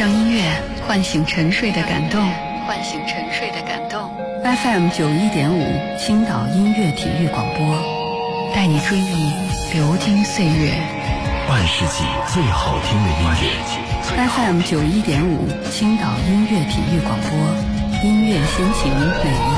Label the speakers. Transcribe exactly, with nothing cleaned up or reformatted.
Speaker 1: 让音乐唤醒沉睡的感动，唤醒沉睡的感动。F M 九一点五，青岛音乐体育广播，带你追忆流金岁月，
Speaker 2: 半世纪最好听的音乐。
Speaker 1: F M 九一点五，青岛音乐体育广播，音乐先行每一